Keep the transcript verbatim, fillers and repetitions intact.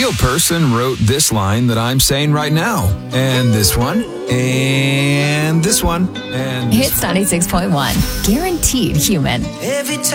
real person wrote this line that I'm saying right now. And this one. And this one. And this Hits ninety-six point one. Guaranteed human. Every time